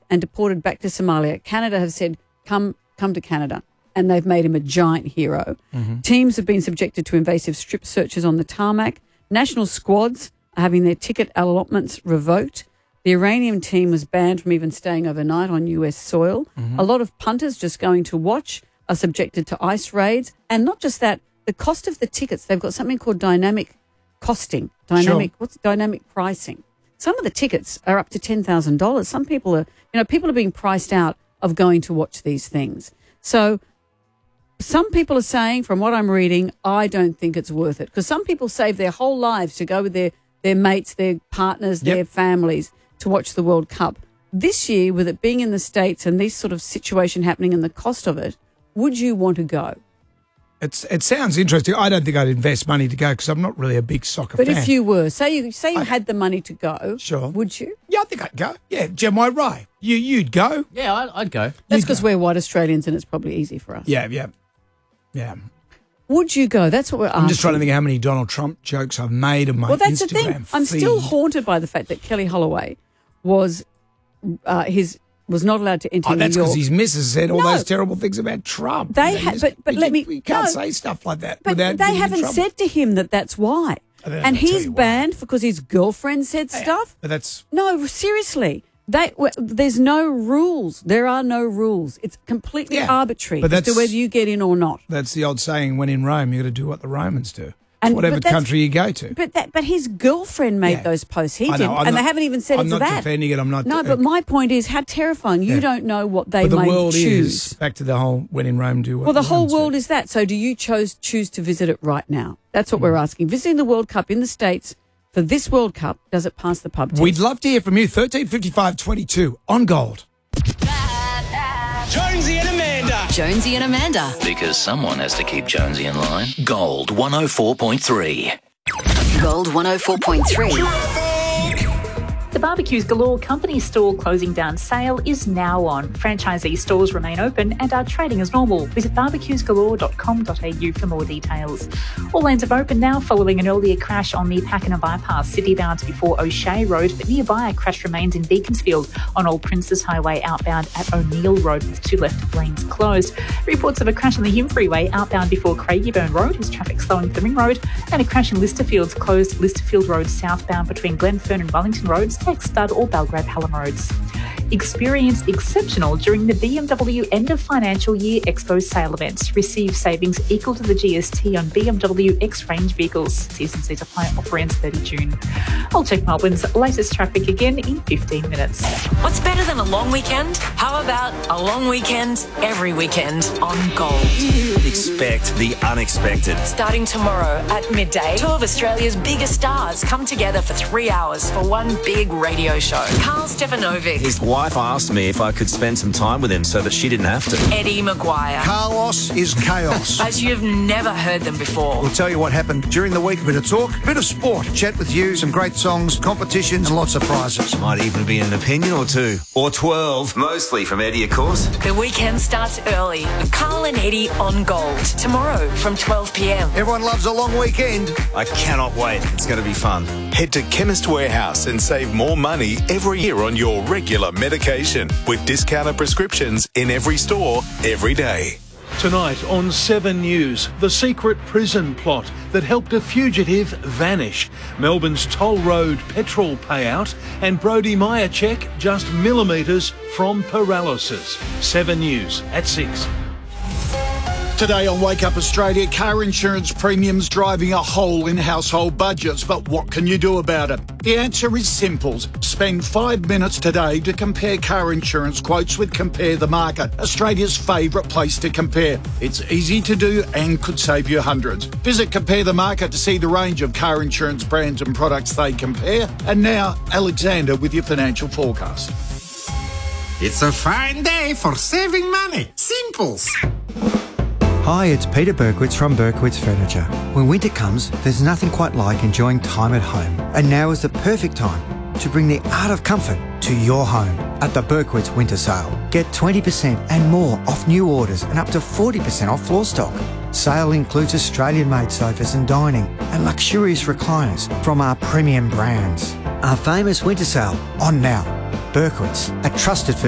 and deported back to Somalia. Canada have said, come to Canada. And they've made him a giant hero. Mm-hmm. Teams have been subjected to invasive strip searches on the tarmac. National squads are having their ticket allotments revoked. The Iranian team was banned from even staying overnight on US soil. Mm-hmm. A lot of punters just going to watch are subjected to ICE raids. And not just that, the cost of the tickets, they've got something called dynamic costing. What's dynamic pricing? Some of the tickets are up to $10,000. Some people are being priced out of going to watch these things. So some people are saying, from what I'm reading, I don't think it's worth it. Because some people save their whole lives to go with their mates, their partners, their families to watch the World Cup. This year, with it being in the States and this sort of situation happening and the cost of it, would you want to go? It sounds interesting. I don't think I'd invest money to go because I'm not really a big soccer fan. But if you were, say you had the money to go, sure, would you? Yeah, I think I'd go. Yeah, Jem White, right. You'd go? Yeah, I'd go. That's because we're white Australians and it's probably easy for us. Yeah. Would you go? That's what we're asking. I'm just trying to think how many Donald Trump jokes I've made of my Instagram that's the thing. feed. I'm still haunted by the fact that Kelly Holloway was not allowed to enter New York. That's because his missus said all those terrible things about Trump. You can't say stuff like that. But they haven't said to him that that's why. And he's banned because his girlfriend said stuff. But that's no, seriously. There's no rules. There are no rules. It's completely arbitrary as to whether you get in or not. That's the old saying: when in Rome, you got to do what the Romans do. And whatever country you go to. But his girlfriend made those posts. He didn't, and they haven't even said it's that. I'm not defending it. I'm not. No, but my point is how terrifying. You don't know what they may choose. But the world is back to the whole when in Rome do what. Well, the whole world is that. So do you choose to visit it right now? That's what we're asking. Visiting the World Cup in the States for this World Cup, does it pass the pub test? We'd love to hear from you. 135522 on Gold. Jonesy and Amanda. Jonesy and Amanda. Because someone has to keep Jonesy in line. Gold 104.3. Gold 104.3. The Barbecues Galore company store closing down sale is now on. Franchisee stores remain open and are trading as normal. Visit barbecuesgalore.com.au for more details. All lanes are open now following an earlier crash on the Pakenham bypass, city-bound before O'Shea Road, but nearby a crash remains in Beaconsfield on Old Princes Highway outbound at O'Neill Road with 2 left lanes closed. Reports of a crash on the Hume Freeway outbound before Craigieburn Road has traffic slowing the Ring Road, and a crash in Listerfield's closed Listerfield Road southbound between Glenfern and Wellington Roads, Stud or Belgrave Hallam Roads. Experience exceptional during the BMW end of financial year Expo sale events. Receive savings equal to the GST on BMW X-Range vehicles. T&Cs apply. Offer ends 30 June. I'll check Melbourne's latest traffic again in 15 minutes. What's better than a long weekend? How about a long weekend every weekend on Gold? Expect the unexpected. Starting tomorrow at midday, 2 of Australia's biggest stars come together for 3 hours for one big radio show. Carl Stefanovic. His wife asked me if I could spend some time with him so that she didn't have to. Eddie Maguire. Carlos is chaos. As you've never heard them before. We'll tell you what happened during the week. A bit of talk, a bit of sport, chat with you, some great songs, competitions, and lots of prizes. Might even be an opinion or 2. Or 12. Mostly from Eddie, of course. The weekend starts early. Carl and Eddie on Gold. Tomorrow from 12 p.m. Everyone loves a long weekend. I cannot wait. It's going to be fun. Head to Chemist Warehouse and save more money every year on your regular medication with discounted prescriptions in every store, every day. Tonight on 7 News, the secret prison plot that helped a fugitive vanish, Melbourne's toll road petrol payout, and Brodie Myercheck just millimetres from paralysis. 7 News at 6. Today on Wake Up Australia, car insurance premiums driving a hole in household budgets. But what can you do about it? The answer is simple. Spend 5 minutes today to compare car insurance quotes with Compare the Market, Australia's favourite place to compare. It's easy to do and could save you hundreds. Visit Compare the Market to see the range of car insurance brands and products they compare. And now, Alexander with your financial forecast. It's a fine day for saving money. Simples. Hi, it's Peter Berkowitz from Berkowitz Furniture. When winter comes, there's nothing quite like enjoying time at home. And now is the perfect time to bring the art of comfort to your home at the Berkowitz Winter Sale. Get 20% and more off new orders and up to 40% off floor stock. Sale includes Australian-made sofas and dining and luxurious recliners from our premium brands. Our famous winter sale on now. Berkowitz, a trusted